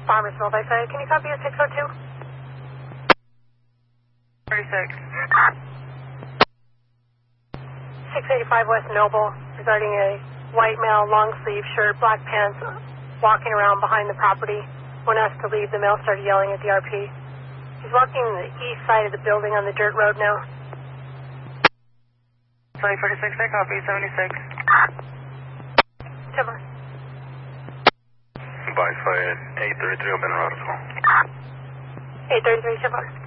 Farmersville, they say. Can you copy a 602? 36. 685 West Noble, regarding a white male, long sleeve shirt, black pants, walking around behind the property. When asked to leave, the male started yelling at the RP. He's walking the east side of the building on the dirt road now. 2046, I copy, 76. Timber. By fire 833 open Robertsville. 833, Timber.